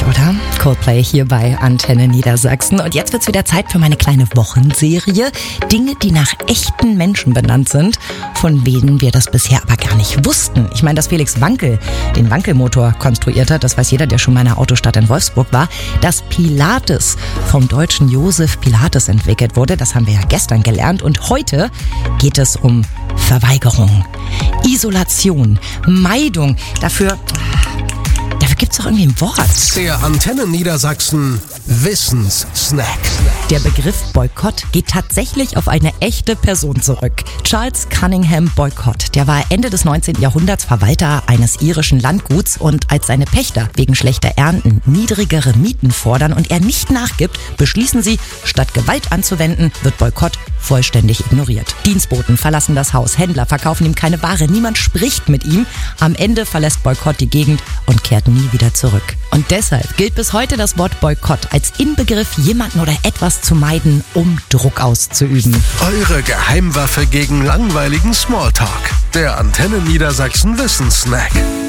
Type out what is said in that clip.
oder? Coldplay hier bei Antenne Niedersachsen. Und jetzt wird's wieder Zeit für meine kleine Wochenserie. Dinge, die nach echten Menschen benannt sind, von denen wir das bisher aber gar nicht wussten. Ich meine, dass Felix Wankel den Wankelmotor konstruiert hat, das weiß jeder, der schon mal in der Autostadt in Wolfsburg war. Dass Pilates vom deutschen Josef Pilates entwickelt wurde, das haben wir ja gestern gelernt. Und heute geht es um Verweigerung, Isolation, Meidung. Dafür gibt's doch irgendwie ein Wort. Der Antenne Niedersachsen Wissenssnack. Der Begriff Boykott geht tatsächlich auf eine echte Person zurück. Charles Cunningham Boycott, der war Ende des 19. Jahrhunderts Verwalter eines irischen Landguts, und als seine Pächter wegen schlechter Ernten niedrigere Mieten fordern und er nicht nachgibt, beschließen sie, statt Gewalt anzuwenden, wird Boykott vollständig ignoriert. Dienstboten verlassen das Haus, Händler verkaufen ihm keine Ware, niemand spricht mit ihm. Am Ende verlässt Boykott die Gegend und kehrt nie wieder zurück. Und deshalb gilt bis heute das Wort Boykott als Inbegriff, jemanden oder etwas zu meiden, um Druck auszuüben. Eure Geheimwaffe gegen langweiligen Smalltalk. Der Antenne Niedersachsen Wissenssnack.